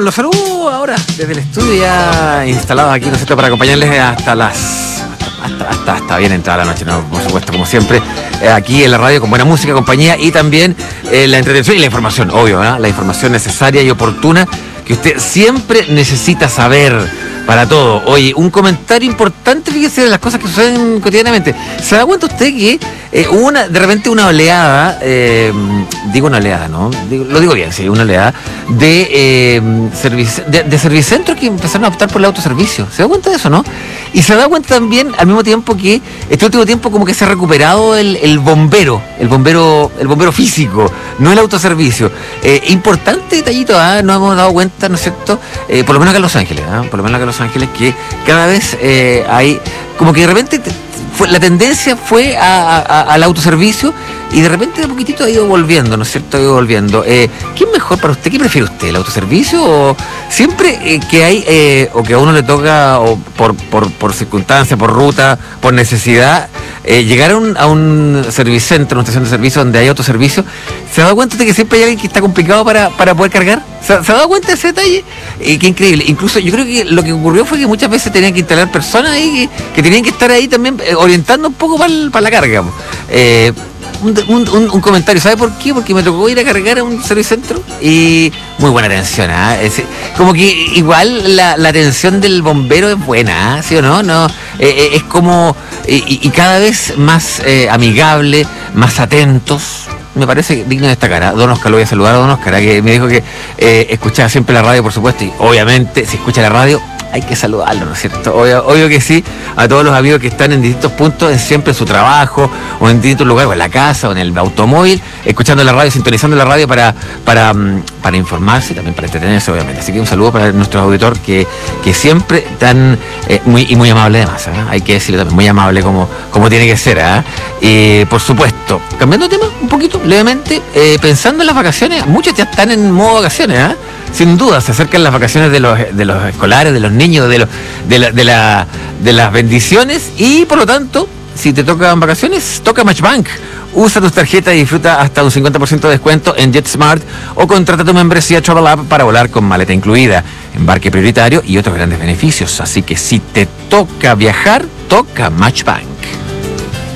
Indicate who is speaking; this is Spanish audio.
Speaker 1: los saludo ahora desde el estudio ya instalado aquí, ¿no es cierto?, para acompañarles hasta bien entrada la noche, ¿no? Por supuesto, como siempre, aquí en la radio con buena música, compañía y también la entretención y la información, obvio, ¿no? La información necesaria y oportuna que usted siempre necesita saber para todo. Oye, un comentario importante, fíjese, de las cosas que suceden cotidianamente. ¿Se da cuenta usted que hubo de repente una oleada, digo una oleada, ¿no? Lo digo bien, sí, una oleada de servicentros que empezaron a optar por el autoservicio? ¿Se da cuenta de eso, no? Y se da cuenta también, al mismo tiempo, que este último tiempo como que se ha recuperado el bombero físico, no el autoservicio. Importante detallito, nos hemos dado cuenta, ¿no es cierto? Por lo menos acá en Los Ángeles, que cada vez hay, como que de repente la tendencia fue al autoservicio y de repente de poquitito ha ido volviendo, ¿no es cierto? ¿Qué es mejor para usted? ¿Qué prefiere usted? ¿El autoservicio o siempre que hay o que a uno le toca o por circunstancia, por ruta, por necesidad, llegar a un servicentro, una estación de servicio donde hay autoservicio? ¿Se ha dado cuenta de que siempre hay alguien que está complicado para poder cargar? ¿Se ha dado cuenta de ese detalle? Qué increíble. Incluso yo creo que lo que ocurrió fue que muchas veces tenían que instalar personas ahí que tenían que estar ahí también orientando un poco para la carga. Un comentario, ¿sabe por qué? Porque me tocó ir a cargar a un servicentro y muy buena atención, como que igual la atención del bombero es buena, ¿sí o no? Es como y cada vez más amigable, más atentos. Me parece digno de destacar, Don Oscar, lo voy a saludar a Don Oscar, que me dijo que escuchaba siempre la radio, por supuesto, y obviamente si escucha la radio hay que saludarlo, ¿no es cierto? Obvio que sí, a todos los amigos que están en distintos puntos, siempre en su trabajo, o en distintos lugares, o en la casa, o en el automóvil, escuchando la radio, sintonizando la radio para informarse, también para entretenerse, obviamente. Así que un saludo para nuestro auditor que siempre tan muy amable además, hay que decirlo también, muy amable como tiene que ser, y por supuesto, cambiando de tema un poquito, levemente, pensando en las vacaciones, muchos ya están en modo vacaciones, sin duda, se acercan las vacaciones de los escolares, de los niños, de las bendiciones y por lo tanto, si te tocan vacaciones, toca Matchbank. Usa tus tarjetas y disfruta hasta un 50% de descuento en JetSmart o contrata tu membresía Travel App para volar con maleta incluida, embarque prioritario y otros grandes beneficios. Así que si te toca viajar, toca Matchbank.